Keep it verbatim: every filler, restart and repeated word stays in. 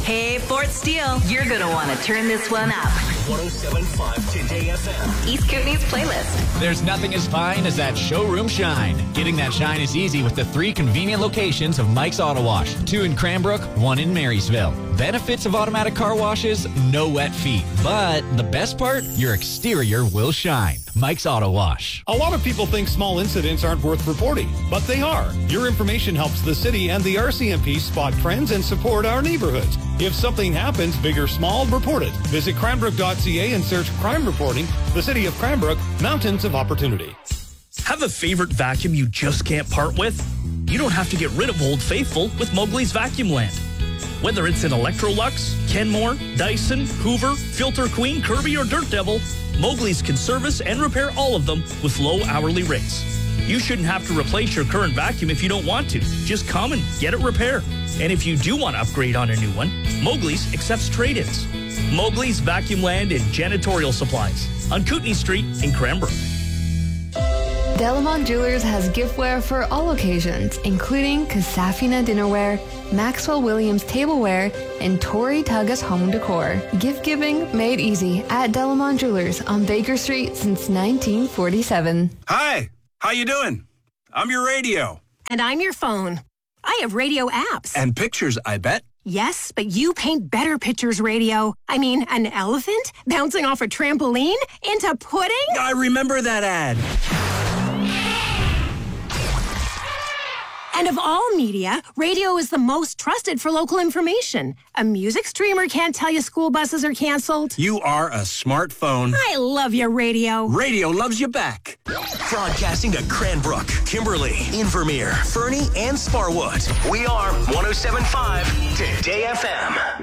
Hey, Fort Steele, you're going to want to turn this one up. one oh seven point five Today F M. East Kootenay's playlist. There's nothing as fine as that showroom shine. Getting that shine is easy with the three convenient locations of Mike's Auto Wash. Two in Cranbrook, one in Marysville. Benefits of automatic car washes, no wet feet. But the best part, your exterior will shine. Mike's Auto Wash. A lot of people think small incidents aren't worth reporting, but they are. Your information helps the city and the R C M P spot trends and support our neighborhoods. If something happens, big or small, report it. Visit cranbrook dot c a and search Crime Reporting. The City of Cranbrook, Mountains of Opportunity. Have a favorite vacuum you just can't part with? You don't have to get rid of Old Faithful with Mowgli's Vacuum Land. Whether it's an Electrolux, Kenmore, Dyson, Hoover, Filter Queen, Kirby, or Dirt Devil, Mowgli's can service and repair all of them with low hourly rates. You shouldn't have to replace your current vacuum if you don't want to. Just come and get it repaired. And if you do want to upgrade on a new one, Mowgli's accepts trade-ins. Mowgli's Vacuum Land and Janitorial Supplies on Kootenay Street in Cranbrook. Delamont Jewelers has giftware for all occasions, including Kasafina dinnerware, Maxwell Williams tableware, and Tori Tugas home decor. Gift giving made easy at Delamont Jewelers on Baker Street since nineteen forty-seven. Hi, how you doing? I'm your radio. And I'm your phone. I have radio apps. And pictures, I bet. Yes, but you paint better pictures, radio. I mean, an elephant bouncing off a trampoline into pudding? I remember that ad. And of all media, radio is the most trusted for local information. A music streamer can't tell you school buses are canceled. You are a smartphone. I love your radio. Radio loves you back. Broadcasting to Cranbrook, Kimberly, Invermere, Fernie, and Sparwood. We are one oh seven point five Today F M.